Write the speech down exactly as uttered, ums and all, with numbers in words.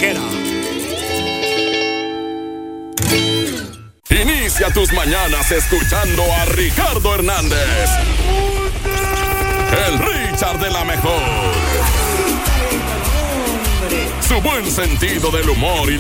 Vaquera. Inicia tus mañanas escuchando a Ricardo Hernández, el Richard de la mejor. Su buen sentido del humor y